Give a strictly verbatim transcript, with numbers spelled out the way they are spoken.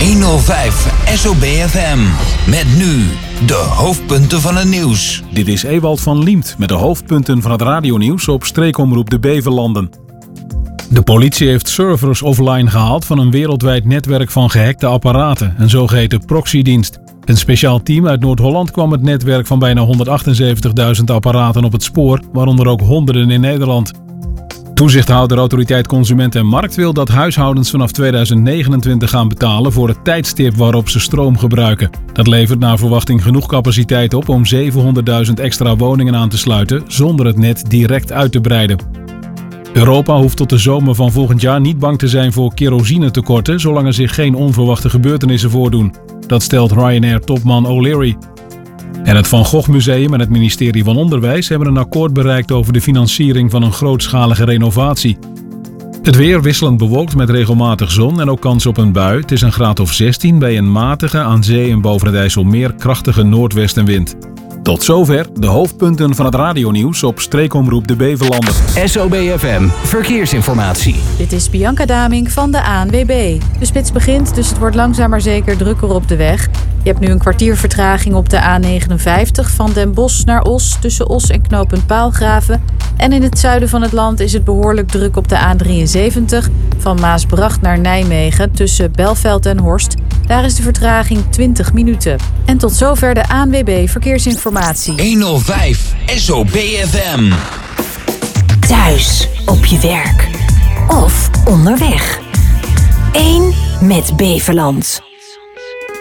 honderdvijf S O B F M. Met nu de hoofdpunten van het nieuws. Dit is Ewald van Liemt met de hoofdpunten van het radionieuws op streekomroep de Bevelanden. De politie heeft servers offline gehaald van een wereldwijd netwerk van gehackte apparaten, een zogeheten proxydienst. Een speciaal team uit Noord-Holland kwam het netwerk van bijna honderdachtenzeventigduizend apparaten op het spoor, waaronder ook honderden in Nederland. Toezichthouder Autoriteit Consument en Markt wil dat huishoudens vanaf tweeduizend negenentwintig gaan betalen voor het tijdstip waarop ze stroom gebruiken. Dat levert naar verwachting genoeg capaciteit op om zevenhonderdduizend extra woningen aan te sluiten zonder het net direct uit te breiden. Europa hoeft tot de zomer van volgend jaar niet bang te zijn voor kerosinetekorten zolang er zich geen onverwachte gebeurtenissen voordoen. Dat stelt Ryanair-topman O'Leary. En het Van Gogh Museum en het ministerie van Onderwijs hebben een akkoord bereikt over de financiering van een grootschalige renovatie. Het weer wisselend bewolkt met regelmatig zon en ook kans op een bui. Het is een graad of zestien bij een matige, aan zee en boven het IJsselmeer krachtige noordwestenwind. Tot zover de hoofdpunten van het radionieuws op streekomroep de Bevelanden. S O B F M Verkeersinformatie. Dit is Bianca Daming van de A N W B. De spits begint, dus het wordt langzaam maar zeker drukker op de weg. Je hebt nu een kwartier vertraging op de A negenenvijftig van Den Bosch naar Os tussen Os en knooppunt Paalgraven. En in het zuiden van het land is het behoorlijk druk op de A drieënzeventig van Maasbracht naar Nijmegen tussen Belveld en Horst. Daar is de vertraging twintig minuten. En tot zover de A N W B Verkeersinformatie. honderdvijf S O B F M. Thuis, op je werk of onderweg. Eén met Beveland.